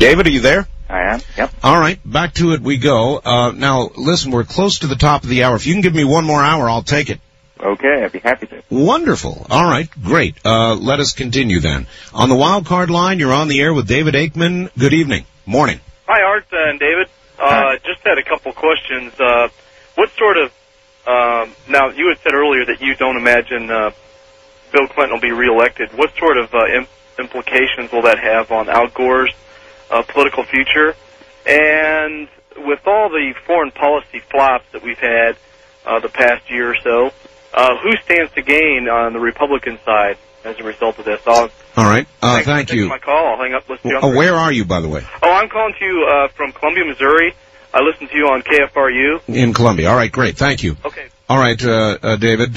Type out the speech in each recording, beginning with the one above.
David, are you there? I am, yep. All right, back to it we go. Now, listen, we're close to the top of the hour. If you can give me one more hour, I'll take it. Okay, I'd be happy to. Wonderful. All right, great. Let us continue then. On the wild card line, you're on the air with David Aikman. Good evening. Morning. Hi, Art and David. Just had a couple questions. What sort of, now you had said earlier that you don't imagine Bill Clinton will be reelected. What sort of implications will that have on Al Gore's political future? And with all the foreign policy flops that we've had the past year or so, who stands to gain on the Republican side as a result of this? All right. Thank you. My call. I'll hang up. Listen to you where are you, by the way? Oh, I'm calling to you from Columbia, Missouri. I listen to you on KFRU. In Columbia. All right, great. Thank you. Okay. All right, David.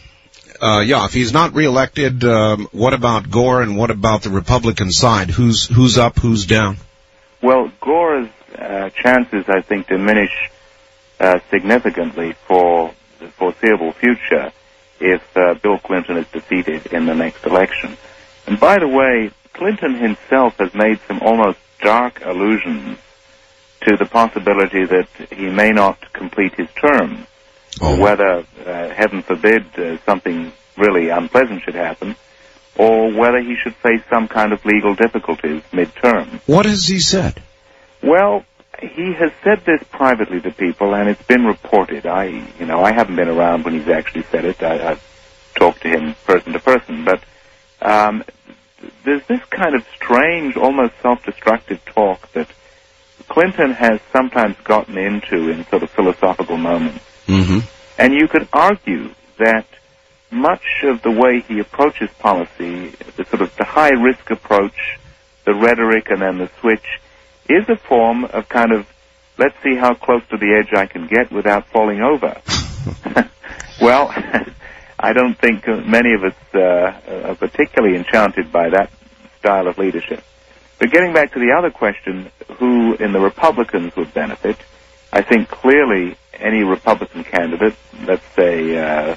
If he's not reelected, what about Gore and what about the Republican side? Who's up, who's down? Well, Gore's chances, I think, diminish significantly for the foreseeable future if Bill Clinton is defeated in the next election. And by the way, Clinton himself has made some almost dark allusions to the possibility that he may not complete his term, or whether, heaven forbid, something really unpleasant should happen, or whether he should face some kind of legal difficulties mid-term. What has he said? Well, he has said this privately to people, and it's been reported. I haven't been around when he's actually said it. I've talked to him person to person, but there's this kind of strange, almost self-destructive talk that Clinton has sometimes gotten into in sort of philosophical moments. Mm-hmm. And you could argue that much of the way he approaches policy, the sort of the high-risk approach, the rhetoric and then the switch, is a form of kind of, let's see how close to the edge I can get without falling over. Well, I don't think many of us are particularly enchanted by that style of leadership. But getting back to the other question, who in the Republicans would benefit, I think clearly any Republican candidate, let's say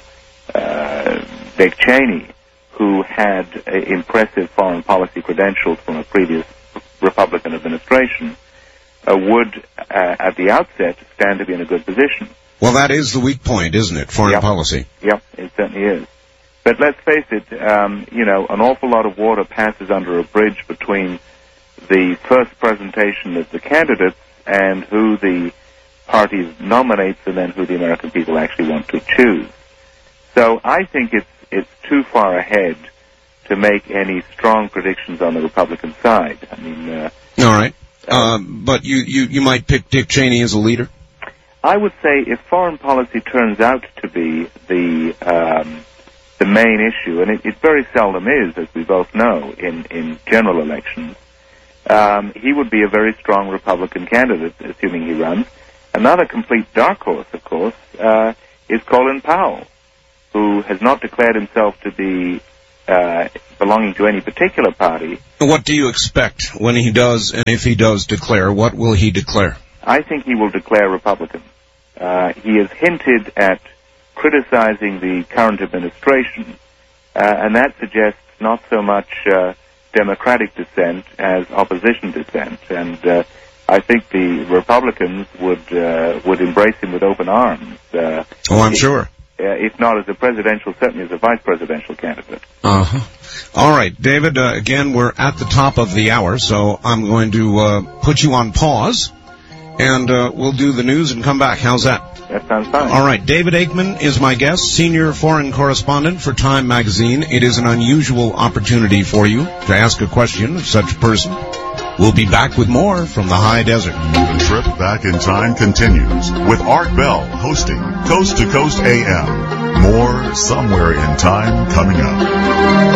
Dick Cheney, who had impressive foreign policy credentials from a previous Republican administration, would, at the outset, stand to be in a good position. Well, that is the weak point, isn't it, foreign policy? Yep, it certainly is. But let's face it, an awful lot of water passes under a bridge between the first presentation of the candidates and who the party nominates and then who the American people actually want to choose. So I think it's too far ahead to make any strong predictions on the Republican side. I mean... All right. But you might pick Dick Cheney as a leader? I would say if foreign policy turns out to be the main issue, and it very seldom is, as we both know, in general elections, he would be a very strong Republican candidate, assuming he runs. Another complete dark horse, of course, is Colin Powell, who has not declared himself to be belonging to any particular party. What do you expect when he does, and if he does declare, what will he declare? I think he will declare Republican. He has hinted at criticizing the current administration, and that suggests not so much Democratic dissent as opposition dissent. And I think the Republicans would embrace him with open arms. I'm sure. If not as a presidential, certainly as a vice presidential candidate. Uh-huh. All right, David, again, we're at the top of the hour, so I'm going to put you on pause, and we'll do the news and come back. How's that? That sounds fine. All right, David Aikman is my guest, senior foreign correspondent for Time magazine. It is an unusual opportunity for you to ask a question of such a person. We'll be back with more from the high desert. The trip back in time continues with Art Bell hosting Coast to Coast AM. More Somewhere in Time coming up.